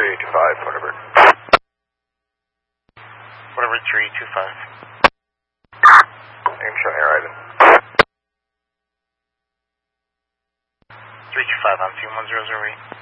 325, whatever. Whatever, 325. Name shown here, Ivan. 325 on 2108.